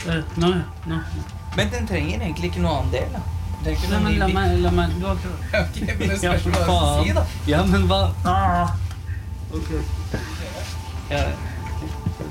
Nå. Men den trenger egentlig ikke noe annen del, da. Det er ikke Nei, noe men ny la meg, du har ikke... Ok, men det spørs hva jeg skal si, da. Ja, men hva? Ok. Ja,